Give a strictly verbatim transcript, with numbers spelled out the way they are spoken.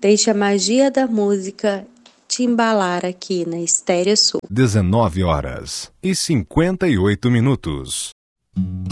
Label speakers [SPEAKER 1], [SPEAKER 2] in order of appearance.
[SPEAKER 1] Deixe a magia da música te embalar aqui na Estéreo Sul.
[SPEAKER 2] dezenove horas e cinquenta e oito minutos.